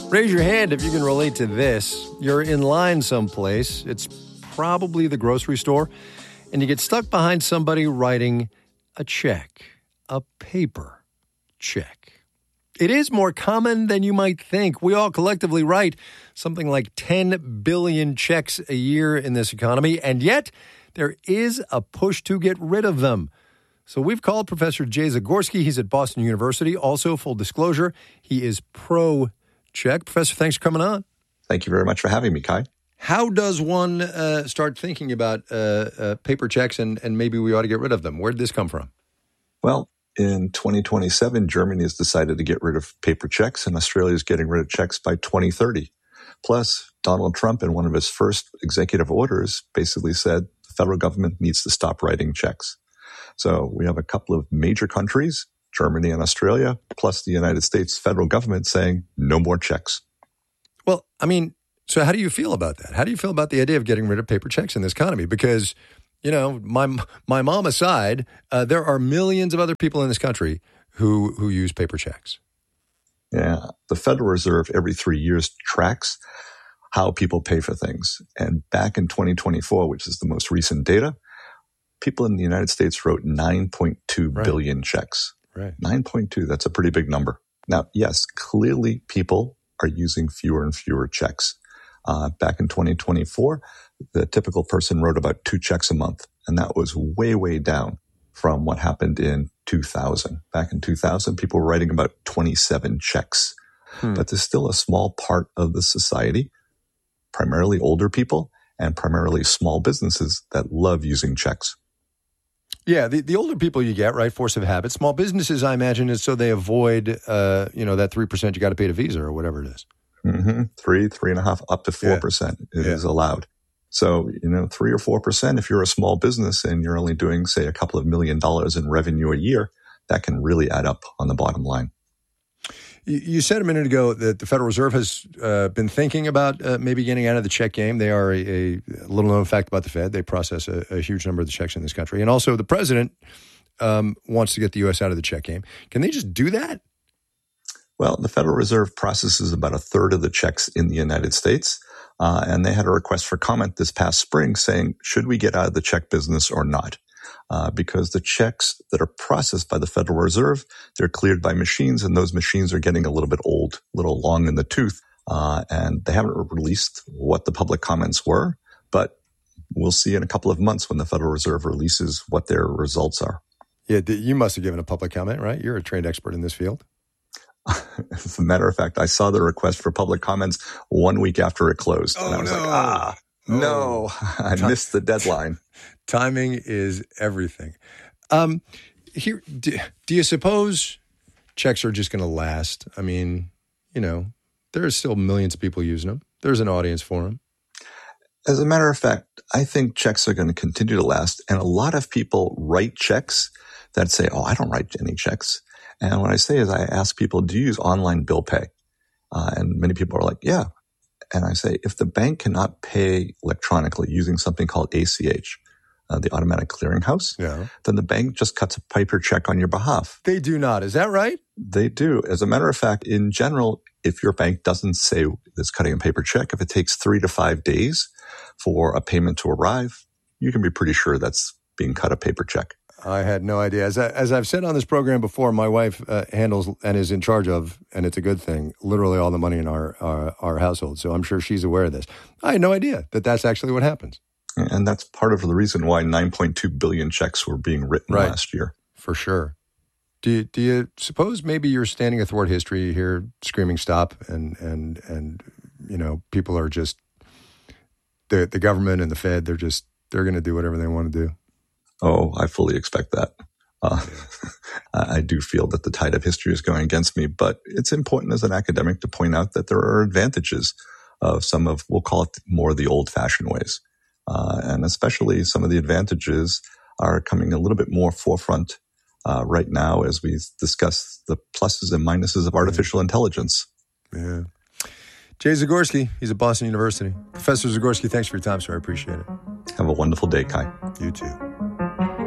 Raise your hand if you can relate to this. You're in line someplace. It's probably the grocery store, and you get stuck behind somebody writing a check, a paper check. It is more common than you might think. We all collectively write something like 10 billion checks a year in this economy, and yet there is a push to get rid of them. So we've called Professor Jay Zagorski. He's at Boston University. Also, full disclosure, he is pro-check. Professor, thanks for coming on. Thank you very much for having me, Kai. How does one start thinking about paper checks and maybe we ought to get rid of them? Where did this come from? Well, in 2027, Germany has decided to get rid of paper checks, and Australia is getting rid of checks by 2030. Plus, Donald Trump, in one of his first executive orders, basically said the federal government needs to stop writing checks. So we have a couple of major countries, Germany and Australia, plus the United States federal government saying no more checks. Well, I mean, so how do you feel about that? How do you feel about the idea of getting rid of paper checks in this economy? Because, you know, my mom aside, there are millions of other people in this country who use paper checks. Yeah, the Federal Reserve every 3 years tracks how people pay for things. And back in 2024, which is the most recent data, people in the United States wrote 9.2 billion checks. Right. 9.2, that's a pretty big number. Now, yes, clearly people are using fewer and fewer checks. Back in 2024, the typical person wrote about 2 checks a month, and that was way, way down from what happened in 2000. Back in 2000, people were writing about 27 checks. But there's still a small part of the society, primarily older people and primarily small businesses, that love using checks. Yeah, the older people you get, right, force of habit. Small businesses, I imagine, is so they avoid, that 3% you got to pay to Visa or whatever it is. 3.5, up to 4% is allowed. So, 3 or 4%, if you're a small business and you're only doing, say, a couple of $1 million in revenue a year, that can really add up on the bottom line. You said a minute ago that the Federal Reserve has been thinking about maybe getting out of the check game. They are a little known fact about the Fed. They process a huge number of the checks in this country. And also the president wants to get the U.S. out of the check game. Can they just do that? Well, the Federal Reserve processes about a third of the checks in the United States. And they had a request for comment this past spring saying, should we get out of the check business or not? Because the checks that are processed by the Federal Reserve, they're cleared by machines, and those machines are getting a little bit old, a little long in the tooth. And they haven't released what the public comments were, but we'll see in a couple of months when the Federal Reserve releases what their results are. Yeah, you must have given a public comment, right? You're a trained expert in this field. As a matter of fact, I saw the request for public comments 1 week after it closed. Oh, and I was no. I missed the deadline. Timing is everything. Do you suppose checks are just going to last? I mean, there are still millions of people using them. There's an audience for them. As a matter of fact, I think checks are going to continue to last. And a lot of people write checks that say, I don't write any checks. And what I say is I ask people, do you use online bill pay? And many people are like, yeah. And I say, if the bank cannot pay electronically using something called ACH, the automatic clearinghouse, then the bank just cuts a paper check on your behalf. They do not. Is that right? They do. As a matter of fact, in general, if your bank doesn't say it's cutting a paper check, if it takes 3 to 5 days for a payment to arrive, you can be pretty sure that's being cut a paper check. I had no idea. As I've said on this program before, my wife handles and is in charge of, and it's a good thing, literally all the money in our household. So I'm sure she's aware of this. I had no idea that that's actually what happens. And that's part of the reason why 9.2 billion checks were being written last year. For sure. Do you suppose maybe you're standing athwart history here, screaming stop, and people are just the government and the Fed, they're going to do whatever they want to do? Oh, I fully expect that. I do feel that the tide of history is going against me, but it's important as an academic to point out that there are advantages of some of, we'll call it more the old-fashioned ways. And especially some of the advantages are coming a little bit more forefront right now as we discuss the pluses and minuses of artificial intelligence. Yeah. Jay Zagorski, he's at Boston University. Professor Zagorski, thanks for your time, sir. I appreciate it. Have a wonderful day, Kai. You too.